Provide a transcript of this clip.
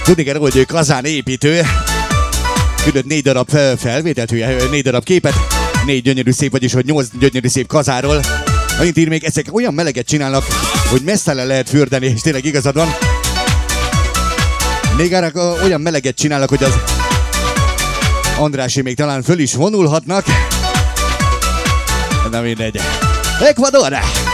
Tudni kell, hogy ő kazánépítő. Küldött 4 darab felvételt, 4 darab képet, 4 gyönyörű szép, vagyis hogy 8 gyönyörű szép kazáról. Annyit ír még, ezek olyan meleget csinálnak, hogy messzelen lehet fürdeni, és tényleg igazad van. Még arra olyan meleget csinálnak, hogy az Andrási még talán föl is vonulhatnak. Na mindegy. Ecuador!